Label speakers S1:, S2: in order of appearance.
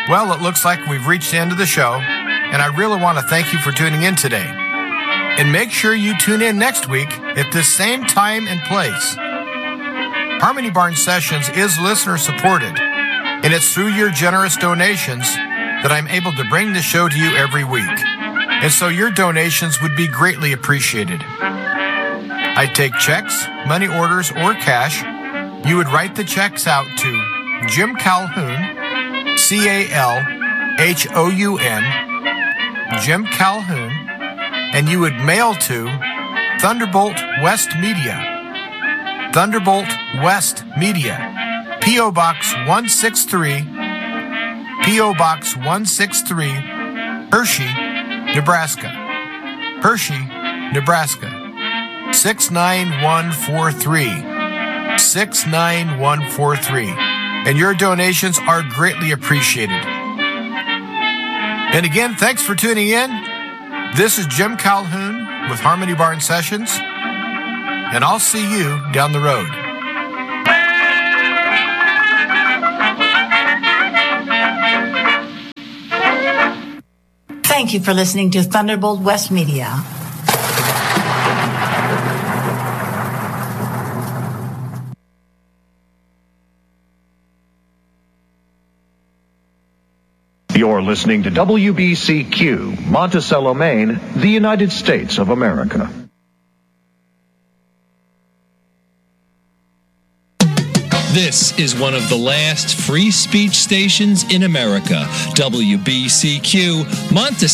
S1: Well, it looks like we've reached the end of the show, and I really want to thank you for tuning in today. And make sure you tune in next week at this same time and place. Harmony Barn Sessions is listener supported, and it's through your generous donations that I'm able to bring the show to you every week. And so your donations would be greatly appreciated. I take checks, money orders, or cash. You would write the checks out to Jim Calhoun, C-A-L-H-O-U-N, Jim Calhoun, and you would mail to Thunderbolt West Media. Thunderbolt West Media, P.O. Box 163, P.O. Box 163, Hershey, Nebraska. Hershey, Nebraska. 69143. 69143. And your donations are greatly appreciated. And again, thanks for tuning in. This is Jim Calhoun with Harmony Barn Sessions, and I'll see you down the road.
S2: Thank you for listening to Thunderbolt West Media.
S3: You're listening to WBCQ, Monticello, Maine, the United States of America.
S4: This is one of the last free speech stations in America. WBCQ, Monticello.